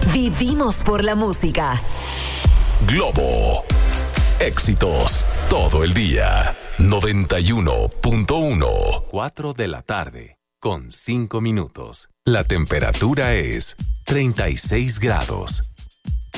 Vivimos por la música. Globo. Éxitos todo el día. 91.1. 4 de la tarde, con 5 minutos. La temperatura es 36 grados.